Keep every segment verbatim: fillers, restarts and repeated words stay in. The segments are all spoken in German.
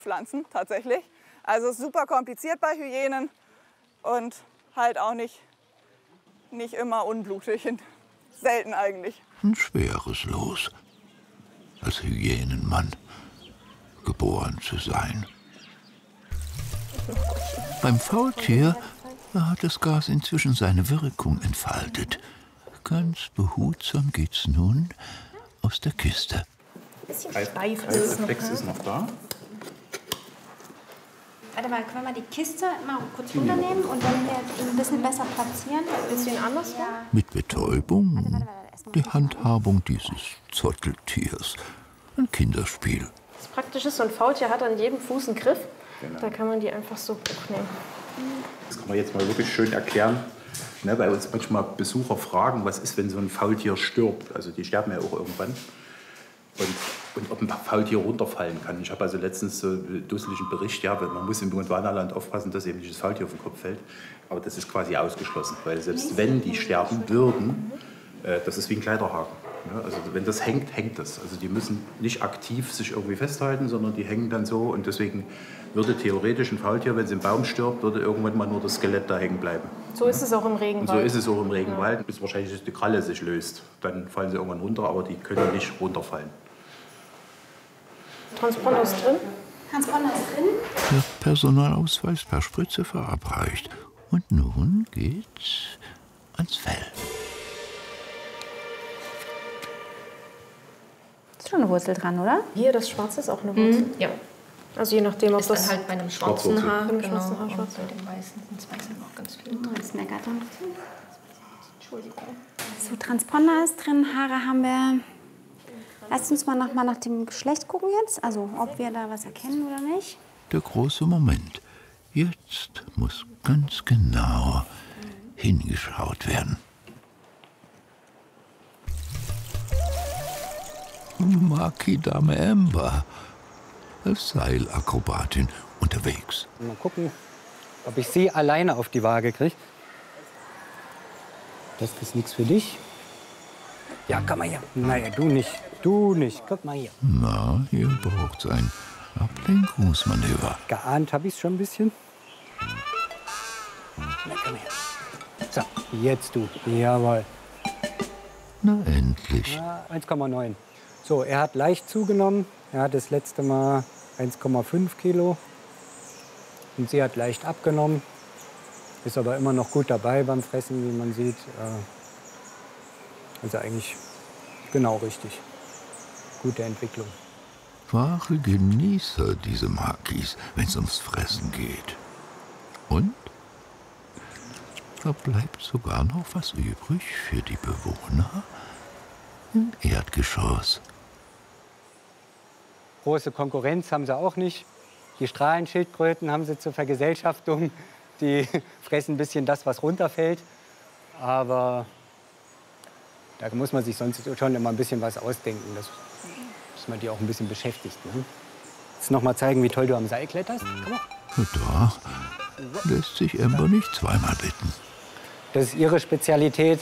Pflanzen tatsächlich. Also super kompliziert bei Hyänen und halt auch nicht, nicht immer unblutig. Selten eigentlich. Ein schweres Los, als Hyänenmann geboren zu sein. Beim Faultier hat das Gas inzwischen seine Wirkung entfaltet. Ganz behutsam geht's nun aus der Kiste. Bisschen steif ist es noch. Der Text ist noch da. Warte mal, können wir mal die Kiste mal kurz runternehmen und dann wir ihn ein bisschen besser platzieren? Ein bisschen anders? Ja. Mit Betäubung, warte, warte, warte, die Handhabung dieses Zotteltiers. Ein Kinderspiel. Das Praktische ist, so ein Faultier hat an jedem Fuß einen Griff. Genau. Da kann man die einfach so hochnehmen. Das kann man jetzt mal wirklich schön erklären. Ne, weil uns manchmal Besucher fragen, was ist, wenn so ein Faultier stirbt. Also die sterben ja auch irgendwann. Und, und ob ein Faultier runterfallen kann. Ich habe also letztens so einen dusseligen Bericht, ja, man muss im Gondwanaland aufpassen, dass eben nicht das Faultier auf den Kopf fällt. Aber das ist quasi ausgeschlossen, weil selbst wenn die sterben würden, äh, das ist wie ein Kleiderhaken. Ja, also wenn das hängt, hängt das. Also die müssen nicht aktiv sich irgendwie festhalten, sondern die hängen dann so. Und deswegen würde theoretisch ein Faultier, wenn es im Baum stirbt, würde irgendwann mal nur das Skelett da hängen bleiben. So ist es auch im Regenwald. Und so ist es auch im Regenwald, bis wahrscheinlich die Kralle sich löst. Dann fallen sie irgendwann runter, aber die können nicht runterfallen. Transponder ist drin. Transponder ist drin. Der Personalausweis per Spritze verabreicht. Und nun geht's ans Fell. Ist schon eine Wurzel dran, oder? Hier, das Schwarze ist auch eine Wurzel. Mhm. Ja. Also je nachdem, ob ist das dann halt bei einem schwarzen Schwarzwurzel. Haar, Bei einem genau, schwarzen Haar, und schwarz. bei dem weißen, das weiße noch ganz viel Oh, drin. das meckert dann. Entschuldigung. So, Transponder ist drin, Haare haben wir. Lasst uns mal noch mal nach dem Geschlecht gucken jetzt. Also, ob wir da was erkennen oder nicht. Der große Moment. Jetzt muss ganz genau hingeschaut werden. Maki-Dame Amber als Seilakrobatin unterwegs. Mal gucken, ob ich sie alleine auf die Waage kriege. Das ist nichts für dich. Ja, komm mal her. Naja, du nicht. Du nicht. Guck mal hier. Na, hier braucht's ein Ablenkungsmanöver. Geahnt habe ich es schon ein bisschen. Na, komm her. So, jetzt du. Jawohl. Na, endlich. Ja, eins Komma neun. So, er hat leicht zugenommen. Er hat das letzte Mal eins Komma fünf Kilo. Und sie hat leicht abgenommen. Ist aber immer noch gut dabei beim Fressen, wie man sieht. Also eigentlich genau richtig. Gute Entwicklung. Wahre Genießer, diese Makis, wenn es ums Fressen geht. Und da bleibt sogar noch was übrig für die Bewohner im Erdgeschoss. Große Konkurrenz haben sie auch nicht. Die Strahlenschildkröten haben sie zur Vergesellschaftung. Die fressen ein bisschen das, was runterfällt. Aber da muss man sich sonst schon immer ein bisschen was ausdenken, dass, dass man die auch ein bisschen beschäftigt. Ne? Jetzt noch mal zeigen, wie toll du am Seil kletterst. Komm mal. Und da lässt sich Amber nicht zweimal bitten. Das ist ihre Spezialität.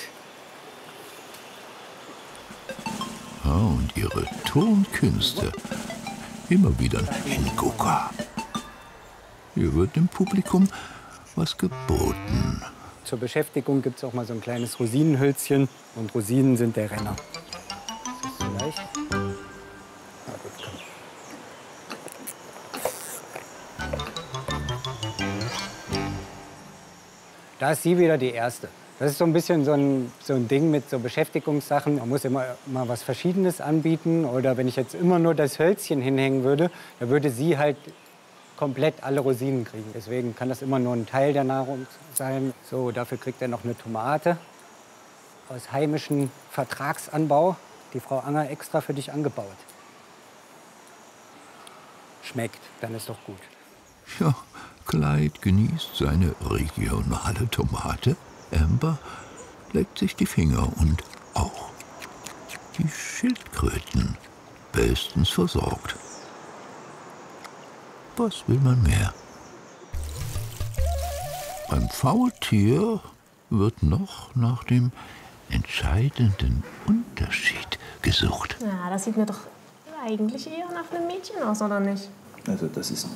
Ja, und ihre Tonkünste. Immer wieder ein Hingucker. Hier wird dem Publikum was geboten. Zur Beschäftigung gibt es auch mal so ein kleines Rosinenhölzchen. Und Rosinen sind der Renner. Ist das so leicht? Na gut, komm. Da ist sie wieder die Erste. Das ist so ein bisschen so ein, so ein Ding mit so Beschäftigungssachen. Man muss immer mal was Verschiedenes anbieten. Oder wenn ich jetzt immer nur das Hölzchen hinhängen würde, dann würde sie halt komplett alle Rosinen kriegen. Deswegen kann das immer nur ein Teil der Nahrung sein. So, dafür kriegt er noch eine Tomate aus heimischem Vertragsanbau. Die Frau Anger extra für dich angebaut. Schmeckt, dann ist doch gut. Ja, Clyde genießt seine regionale Tomate. Amber leckt sich die Finger und auch die Schildkröten bestens versorgt. Was will man mehr? Beim Faultier wird noch nach dem entscheidenden Unterschied gesucht. Ja, das sieht mir doch eigentlich eher nach einem Mädchen aus, oder nicht? Also das ist